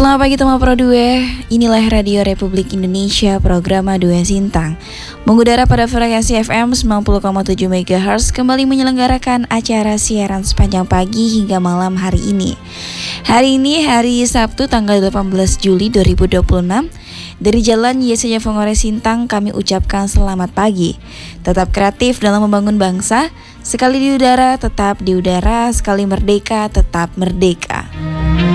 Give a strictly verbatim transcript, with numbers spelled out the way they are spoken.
Selamat pagi teman Pro dua, inilah Radio Republik Indonesia, program Dua Sintang. Mengudara pada frekuensi F M sembilan puluh koma tujuh megahertz kembali menyelenggarakan acara siaran sepanjang pagi hingga malam hari ini. Hari ini hari Sabtu tanggal delapan belas Juli dua ribu dua puluh enam. Dari Jalan Yesaya Fongore Sintang kami ucapkan selamat pagi. Tetap kreatif dalam membangun bangsa, sekali di udara tetap di udara, sekali merdeka tetap merdeka.